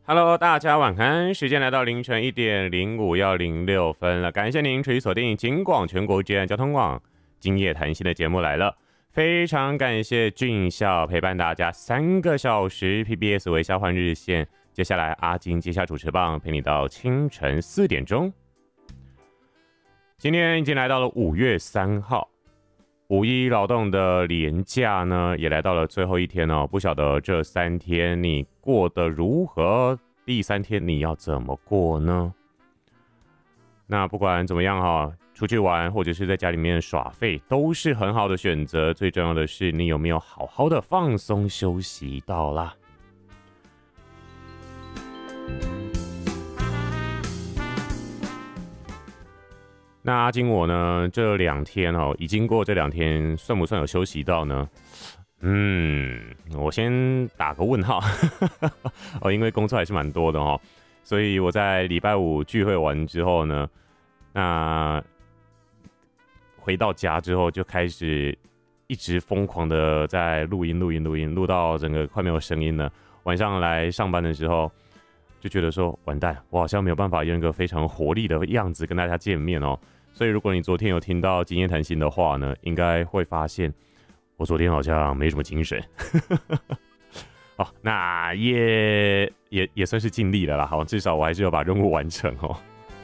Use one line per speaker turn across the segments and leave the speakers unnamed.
Hello，大家晚安，时间来到凌晨1:05要06分了。感谢您持续锁定警广全国治安交通网，今夜谈心的节目来了。非常感谢俊孝陪伴大家3个小时 ，PBS 微笑换日线。接下来阿金接下主持棒，陪你到清晨4点钟。今天已经来到了5月3号。5·1劳动的连假呢，也来到了最后一天哦。不晓得这3天你过得如何？第3天你要怎么过呢？那不管怎么样哈，出去玩或者是在家里面耍废，都是很好的选择。最重要的是，你有没有好好的放松休息到啦？那阿金我呢，这2天哦，已经过这2天，算不算有休息到呢？我先打个问号哦，因为工作还是蛮多的哦，所以我在礼拜5聚会完之后呢，那回到家之后就开始一直疯狂的在录音，录到整个快没有声音了。晚上来上班的时候，就觉得说完蛋，我好像没有办法用一个非常活力的样子跟大家见面哦。所以如果你昨天有听到今夜谈心的话呢，应该会发现我昨天好像没什么精神。哦，那也算是尽力了啦。好，至少我还是有把任务完成哦。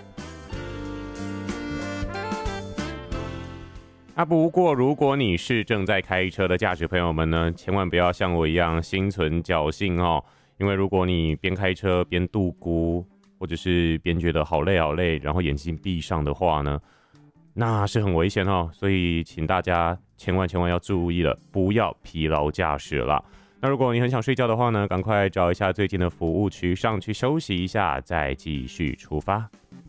不过如果你是正在开车的驾驶朋友们呢，千万不要像我一样心存侥幸哦。因为如果你边开车边度孤，或者是边觉得好累，然后眼睛闭上的话呢，那是很危险哦。所以请大家千万要注意了，不要疲劳驾驶了。那如果你很想睡觉的话呢，赶快找一下最近的服务区上去休息一下，再继续出发。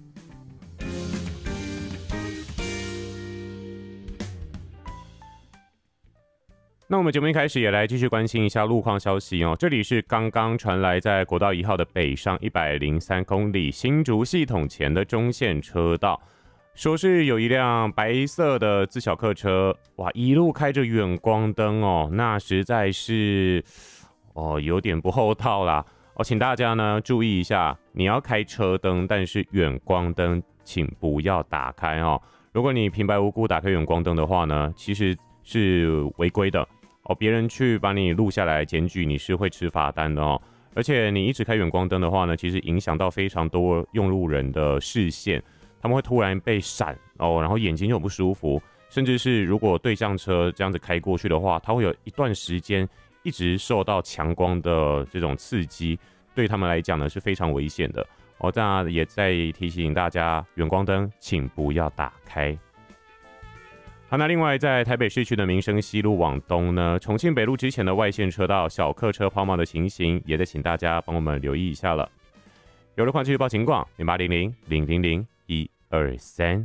那我们节目一开始也来继续关心一下路况消息哦。这里是刚刚传来在国道1号的北上103公里新竹系统前的中线车道，说是有一辆白色的自小客车，哇，一路开着远光灯哦，那实在是有点不厚道啦哦。请大家呢注意一下，你要开车灯，但是远光灯请不要打开哦。如果你平白无故打开远光灯的话呢，其实是违规的。别人去把你录下来检举，你是会吃罚单的哦。而且你一直开远光灯的话呢，其实影响到非常多用路人的视线，他们会突然被闪然后眼睛就很不舒服，甚至是如果对向车这样子开过去的话，它会有一段时间一直受到强光的这种刺激，对他们来讲呢是非常危险的哦。那也在提醒大家，远光灯请不要打开。好，那另外在台北市区的民生西路往东呢，重庆北路之前的外线车道小客车抛锚的情形，也在请大家帮我们留意一下了。有路况继续报警广0800-000-123。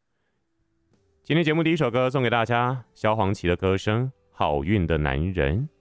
今天节目第一首歌送给大家，萧煌奇的歌声《好运的男人》。